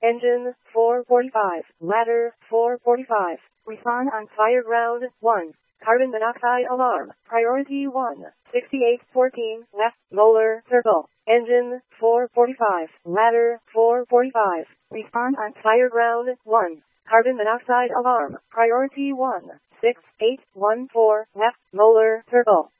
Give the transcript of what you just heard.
Engine 445. Ladder 445. Respond on fire ground 1. Carbon monoxide alarm. Priority 1. 6814 left. Molar circle. Engine 445. Ladder 445. Respond on fire ground 1. Carbon monoxide alarm. Priority 1. 6814 left. Molar circle.